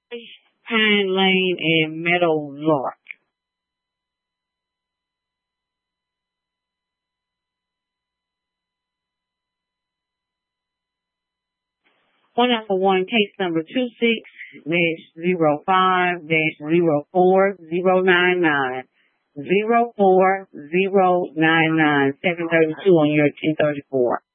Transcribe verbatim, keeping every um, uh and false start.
Pine Lane and Meadow Lark. One number one, case number two six dash zero five dash zero four zero nine nine. Zero four zero nine nine seven thirty two on your ten thirty four.